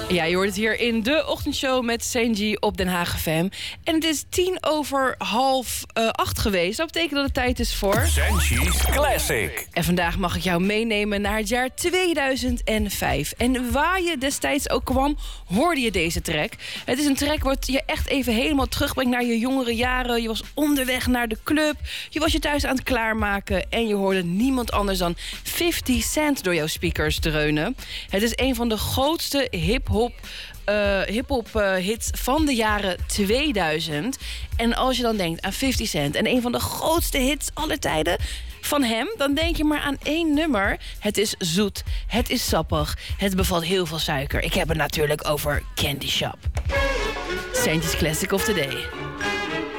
Ja, je hoort het hier in de ochtendshow met Senji op Den Haag FM. En het is 7:50 geweest. Dat betekent dat het tijd is voor... Senji's Classic. En vandaag mag ik jou meenemen naar het jaar 2005. En waar je destijds ook kwam, hoorde je deze track. Het is een track wat je echt even helemaal terugbrengt naar je jongere jaren. Je was onderweg naar de club. Je was je thuis aan het klaarmaken. En je hoorde niemand anders dan 50 Cent door jouw speakers dreunen. Het is een van de grootste hip-hop hits van de jaren 2000. En als je dan denkt aan 50 Cent en een van de grootste hits aller tijden van hem, dan denk je maar aan één nummer. Het is zoet, het is sappig, het bevat heel veel suiker. Ik heb het natuurlijk over Candy Shop. Senji's Classic of the Day.